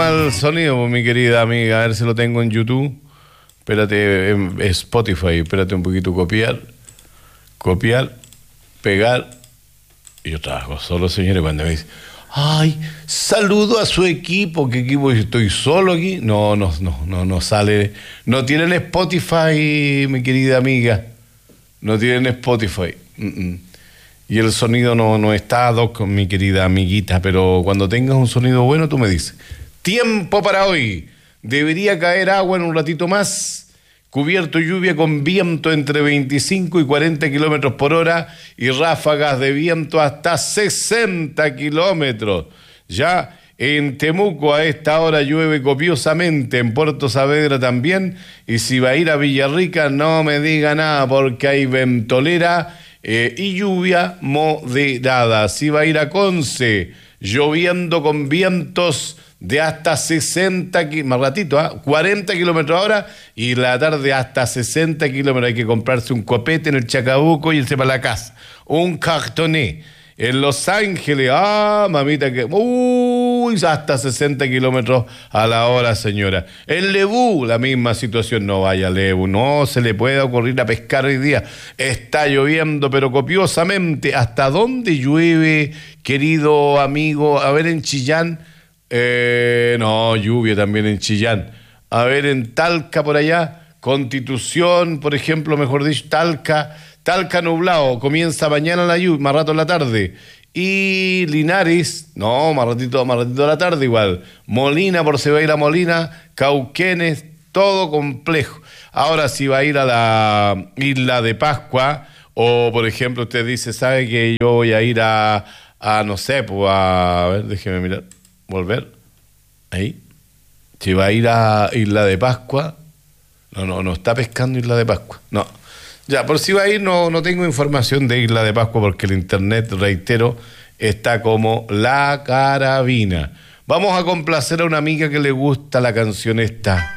mal sonido, mi querida amiga. A ver si lo tengo en YouTube. Espérate, en Spotify. Espérate un poquito, copiar, pegar. Y yo trabajo solo, señores, cuando me dicen, ay, saludo a su equipo. ¿Qué equipo? ¿Estoy solo aquí? No sale. No tienen Spotify, mi querida amiga. No tienen Spotify. Y el sonido no está ad hoc, mi querida amiguita, pero cuando tengas un sonido bueno, tú me dices. Tiempo para hoy. Debería caer agua en un ratito más. Cubierto lluvia con viento entre 25 y 40 kilómetros por hora y ráfagas de viento hasta 60 kilómetros. Ya en Temuco a esta hora llueve copiosamente, en Puerto Saavedra también, y si va a ir a Villarrica no me diga nada porque hay ventolera y lluvia moderada. Si va a ir a Conce, lloviendo con vientos de hasta 40 kilómetros hora y la tarde hasta 60 kilómetros. Hay que comprarse un copete en el Chacabuco y irse para la casa. Un cartoné. En Los Ángeles, mamita, hasta 60 kilómetros a la hora, señora. En Lebu, la misma situación. No vaya a Lebu, no se le puede ocurrir a pescar hoy día. Está lloviendo, pero copiosamente. ¿Hasta dónde llueve, querido amigo? A ver, en Chillán. No, lluvia también en Chillán. A ver, en Talca, por allá. Constitución, por ejemplo, mejor dicho, Talca nublado, comienza mañana la lluvia, más rato en la tarde. Y Linares, no, más ratito de la tarde igual. Molina, por si va a ir a Molina, Cauquenes, todo complejo. Ahora si va a ir a la isla de Pascua, o por ejemplo usted dice, ¿sabe que yo voy a ir a no sé, pues a ver, déjeme mirar, volver, ahí. Si va a ir a Isla de Pascua, no está pescando Isla de Pascua, no. Ya, por si va a ir, no tengo información de Isla de Pascua porque el internet, reitero, está como la carabina. Vamos a complacer a una amiga que le gusta la canción esta.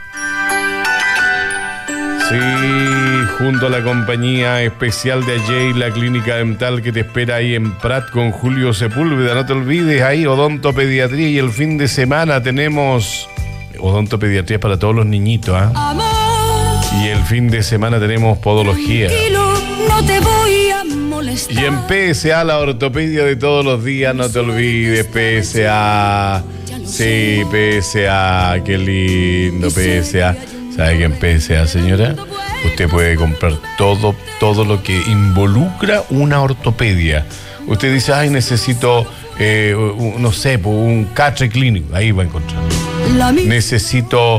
Sí, junto a la compañía especial de Ajay, la clínica dental que te espera ahí en Prat con Julio Sepúlveda. No te olvides, ahí odontopediatría, y el fin de semana tenemos odontopediatría para todos los niñitos, Y el fin de semana tenemos podología. No te voy a molestar. Y en PSA, la ortopedia de todos los días, no te olvides, PSA. Sí, PSA, qué lindo, PSA. ¿Sabe que en PSA, señora? Usted puede comprar todo lo que involucra una ortopedia. Usted dice, ay, necesito, no sé, un catre clínico. Ahí va a encontrar. Necesito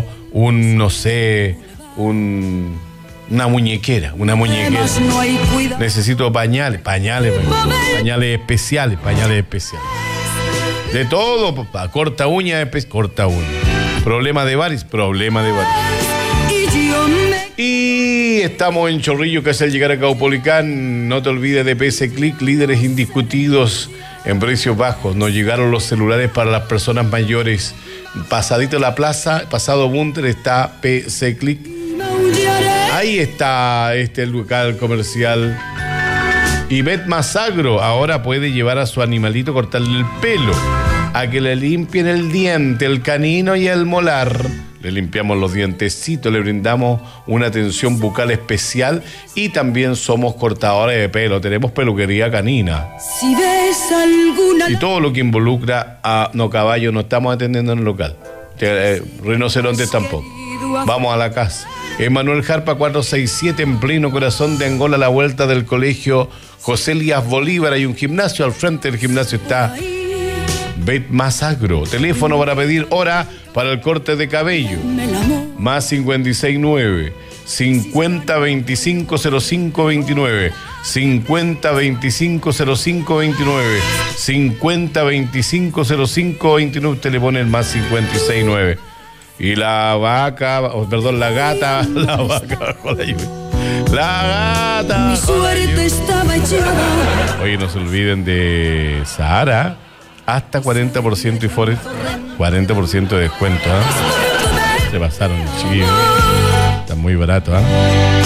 una muñequera. Necesito pañales especiales. De todo, papá. Corta uña. Problema de varices. Y estamos en Chorrillo, que es el llegar a Caupolicán. No te olvides de PS Click, líderes indiscutidos en precios bajos. Nos llegaron los celulares para las personas mayores. Pasadito la plaza, pasado Bunter, está PC Click. Ahí está el local comercial. Y Betmasagro ahora puede llevar a su animalito, cortarle el pelo, a que le limpien el diente, el canino y el molar. Le limpiamos los dientecitos, le brindamos una atención bucal especial y también somos cortadores de pelo. Tenemos peluquería canina. Si ves alguna... Y todo lo que involucra a caballo no estamos atendiendo en el local. Rinocerontes tampoco. Vamos a la casa. Manuel Jarpa 467, en pleno corazón de Angola, a la vuelta del colegio José Elías Bolívar. Hay un gimnasio, al frente del gimnasio está Betmasagro. Teléfono para pedir hora para el corte de cabello. Más 569 50 25 05 29 50 25 05 29 50 25 05 29. Usted le pone el más 569. Y la gata bajo la lluvia. La gata. Mi suerte estaba echada. Oye, no se olviden de Sahara. Hasta 40% y Forest. 40% de descuento, Se pasaron, chiquillos. Está muy barato,